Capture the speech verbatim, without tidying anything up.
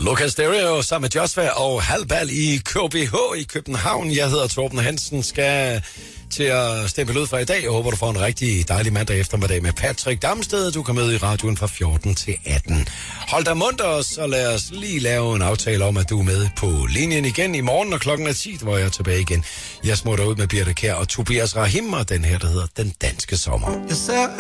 Lucas Stereo sammen med Josva og Halbal i K B H i København. Jeg hedder Torben Hansen, skal til at stemple ud for i dag. Jeg håber, du får en rigtig dejlig mandag eftermiddag med Patrick Damsted. Du kan med i radioen fra fjorten til atten. Hold dig munter, og lad os lige lave en aftale om, at du er med på linjen igen i morgen, og klokken er ti, hvor jeg er tilbage igen. Jeg smutter ud med Birte Kjær og Tobias Rahim, og den her, der hedder Den Danske Sommer. Jeg ser